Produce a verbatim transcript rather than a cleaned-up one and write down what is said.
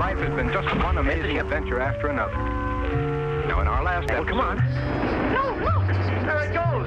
life has been just one amazing adventure after another. Now, in our last Well, episode... come on. No, look! There it goes!